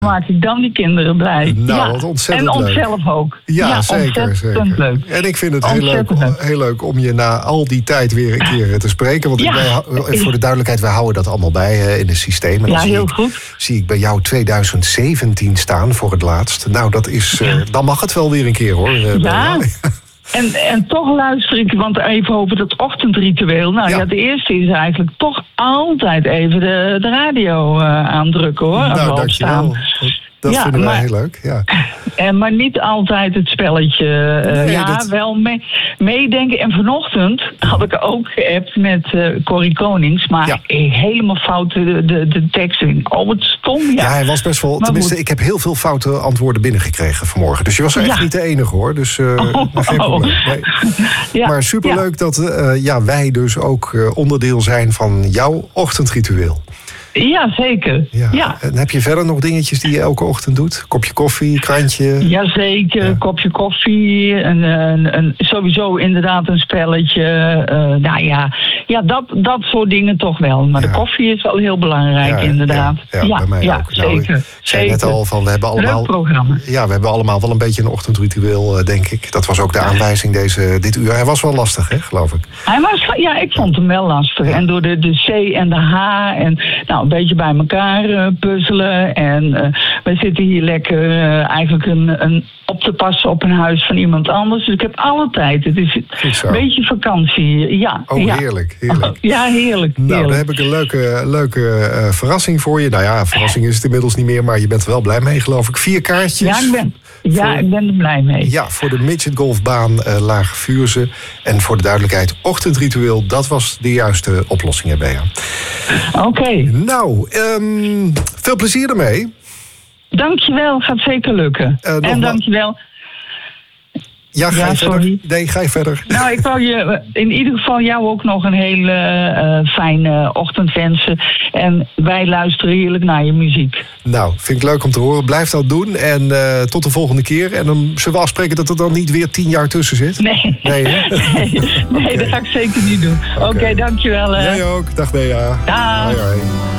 maak ik dan die kinderen blij. Nou, wat ontzettend en leuk. onszelf ook. Ja, zeker. Leuk. En ik vind het heel leuk om je na al die tijd weer een keer te spreken. Want voor de duidelijkheid, wij houden dat allemaal bij in het systeem. En heel goed. Zie ik bij jou 2017 staan voor het laatst. Nou, dat is, dan mag het wel weer een keer, hoor. En toch luister ik, want even over dat ochtendritueel. Nou de eerste is eigenlijk toch altijd even de radio aandrukken, hoor. Nou, dankjewel. Dat vinden wij heel leuk, maar niet altijd het spelletje. Wel meedenken. En vanochtend had ik ook geappt met Corrie Konings. Maar helemaal fout de tekst. Oh, wat stom, Ja, hij was best wel... Tenminste, ik heb heel veel foute antwoorden binnengekregen vanmorgen. Dus je was echt niet de enige, hoor. Dus geen probleem. Nee. Maar superleuk dat wij dus ook onderdeel zijn van jouw ochtendritueel. Ja, zeker. Ja. En heb je verder nog dingetjes die je elke ochtend doet? Kopje koffie, krantje? Jazeker, kopje koffie. En sowieso inderdaad een spelletje. Dat soort dingen toch wel. Maar de koffie is wel heel belangrijk, inderdaad. Ja, bij mij ook. Zeker. Nou, ik zei net al van, we hebben allemaal... Leuk programma. Ja, we hebben allemaal wel een beetje een ochtendritueel, denk ik. Dat was ook de aanwijzing dit uur. Hij was wel lastig, hè, geloof ik. Ik vond hem wel lastig. En door de C en de H en... een beetje bij elkaar puzzelen. En wij zitten hier lekker eigenlijk een op te passen op een huis van iemand anders. Dus ik heb alle tijd. Het is een beetje vakantie. Ja. Heerlijk. Ja, heerlijk. Nou, dan heb ik een leuke verrassing voor je. Nou ja, verrassing is het inmiddels niet meer, maar je bent er wel blij mee, geloof ik. 4 kaartjes. Ik ben er blij mee. Ja, voor de midgetgolfbaan Lage Vuursche. En voor de duidelijkheid, ochtendritueel, dat was de juiste oplossing, Bea. Oké. Nou, veel plezier ermee. Dankjewel, gaat zeker lukken. En dankjewel. Ja, ga je verder? Nee, ga je verder. Nou, ik wou je in ieder geval jou ook nog een hele fijne ochtend wensen. En wij luisteren heerlijk naar je muziek. Nou, vind ik leuk om te horen. Blijf dat doen en tot de volgende keer. En dan zullen we afspreken dat er dan niet weer 10 jaar tussen zit? Nee. Nee, dat ga ik zeker niet doen. Oké, dankjewel. Jij ook. Dag Bea. Dag. Hoi.